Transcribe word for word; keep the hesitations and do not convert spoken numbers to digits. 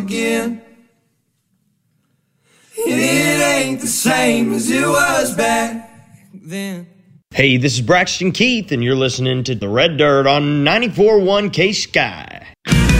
again. It ain't the same as it was back then. Hey, this is Braxton Keith, and you're listening to The Red Dirt on ninety-four point one K-Sky.